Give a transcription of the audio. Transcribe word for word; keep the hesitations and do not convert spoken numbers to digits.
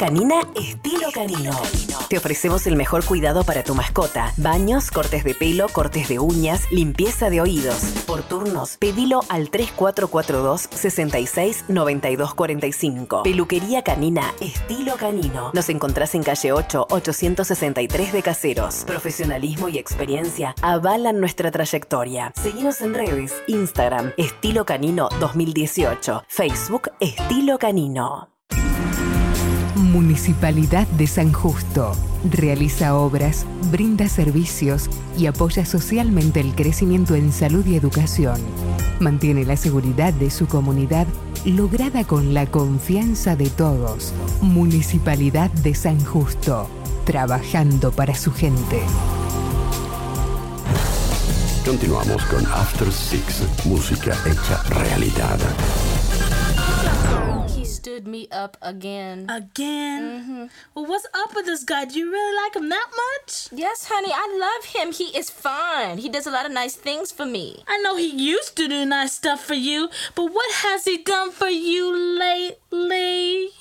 Canina estilo canino. Te ofrecemos el mejor cuidado para tu mascota. Baños, cortes de pelo, cortes de uñas, limpieza de oídos. Por turnos, pedilo al tres cuatro cuatro dos, seis seis, nueve dos cuatro cinco. Peluquería Canina estilo canino. Nos encontrás en calle ocho, ochocientos sesenta y tres de Caseros. Profesionalismo y experiencia avalan nuestra trayectoria. Seguinos en redes, Instagram, Estilo Canino dos mil dieciocho, Facebook, Estilo Canino. Municipalidad de San Justo. Realiza obras, brinda servicios y apoya socialmente el crecimiento en salud y educación. Mantiene la seguridad de su comunidad lograda con la confianza de todos. Municipalidad de San Justo. Trabajando para su gente. Continuamos con After Six, música hecha realidad. He stood me up again. Again? Mm-hmm. Well, what's up with this guy? Do you really like him that much? Yes, honey, I love him. He is fine. He does a lot of nice things for me. I know he used to do nice stuff for you, but what has he done for you lately?